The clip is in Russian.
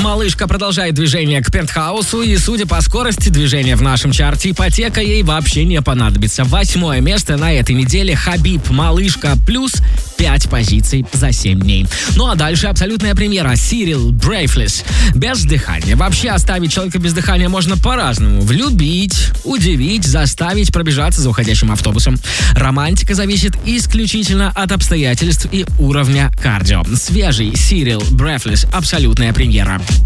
Малышка продолжает движение к пентхаусу, и, судя по скорости движения в нашем чарте, ипотека ей вообще не понадобится. 8 место на этой неделе. Хабиб, Малышка, плюс 5 позиций за 7 дней. Ну а дальше абсолютная премьера. Cyril, Breathless. Без дыхания. Вообще оставить человека без дыхания можно по-разному. Влюбить, удивить, заставить пробежаться за уходящим автобусом. Романтика зависит исключительно от обстоятельств и уровня кардио. Свежий Cyril, Breathless. Абсолютная премьера.